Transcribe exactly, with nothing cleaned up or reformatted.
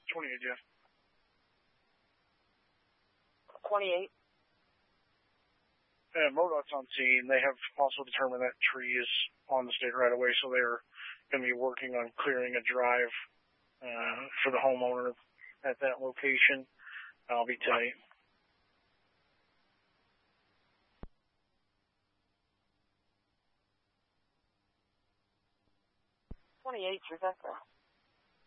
twenty-eight, Jeff. twenty-eight. And MoDOT's on scene. They have also determined that tree is on the state right away, so they're going to be working on clearing a drive uh, for the homeowner at that location. I'll be tonight. twenty-eight, Rebecca.